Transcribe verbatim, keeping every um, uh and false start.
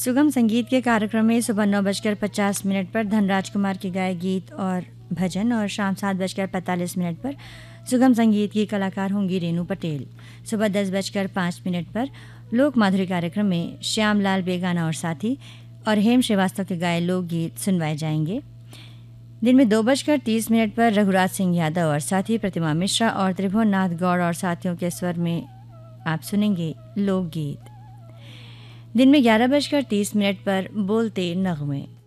सुगम संगीत के कार्यक्रम में सुबह नौ बजकर पचास मिनट पर धनराज कुमार के गाए गीत और भजन और शाम सात बजकर पैंतालीस मिनट पर सुगम संगीत की कलाकार होंगी रेनू पटेल। सुबह दस बजकर पाँच मिनट पर लोक माधुरी कार्यक्रम में श्यामलाल बेगाना और साथी और हेम श्रीवास्तव के गाए लोकगीत सुनवाए जाएंगे। दिन में दो बजकर तीस मिनट पर रघुराज सिंह यादव और साथी प्रतिमा मिश्रा और त्रिभुवन नाथ गौड़ और साथियों के स्वर में आप सुनेंगे लोकगीत। दिन में ग्यारह बजकर तीस मिनट पर बोलते नगमे।